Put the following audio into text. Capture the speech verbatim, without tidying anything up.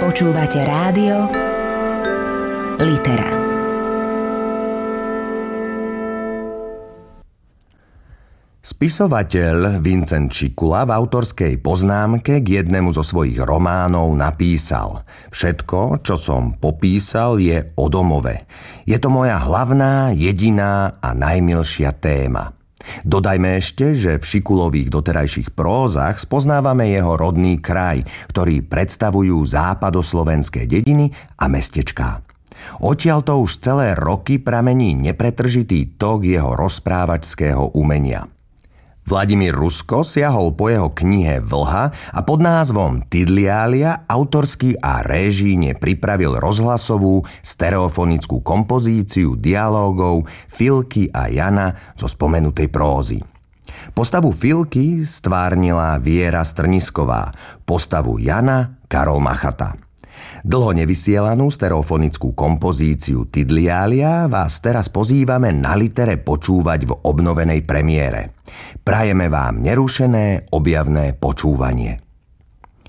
Počúvate rádio Litera. Spisovateľ Vincent Čikula v autorskej poznámke k jednému zo svojich románov napísal: Všetko, čo som popísal, je o domove. Je to moja hlavná, jediná a najmilšia téma. Dodajme ešte, že v Čikulových doterajších prózach spoznávame jeho rodný kraj, ktorý predstavujú západoslovenské dediny a mestečká. Odtiaľto už celé roky pramení nepretržitý tok jeho rozprávačského umenia. Vladimír Rusko siahol po jeho knihe Vlha a pod názvom Tidliália autorsky a réžijne pripravil rozhlasovú stereofonickú kompozíciu dialógov Filky a Jana zo spomenutej prózy. Postavu Filky stvárnila Viera Strnisková, postavu Jana Karol Machata. Dlho nevysielanú stereofonickú kompozíciu Tidliália vás teraz pozývame na Litere počúvať v obnovenej premiére. Prajeme vám nerušené, objavné počúvanie.